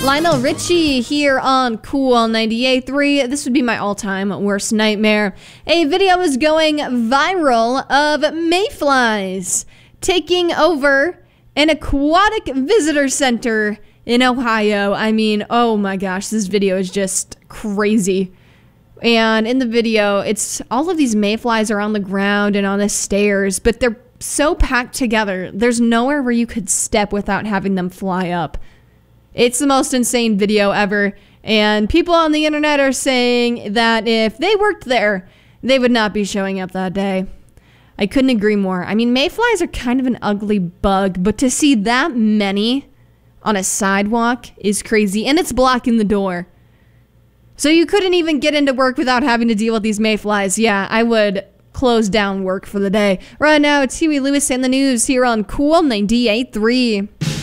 Lionel Richie here on Cool 98.3. This would be my all-time worst nightmare. A video is going viral of mayflies taking over an aquatic visitor center in Ohio. I mean, oh my gosh, this video is just crazy. And in the video, it's all of these mayflies are on the ground and on the stairs, but they're so packed together. There's nowhere where you could step without having them fly up. It's the most insane video ever, and people on the internet are saying that if they worked there, they would not be showing up that day. I couldn't agree more. I mean, mayflies are kind of an ugly bug, but to see that many on a sidewalk is crazy, and it's blocking the door. So you couldn't even get into work without having to deal with these mayflies. Yeah, I would close down work for the day. Right now, it's Huey Lewis and the news here on Cool 98.3.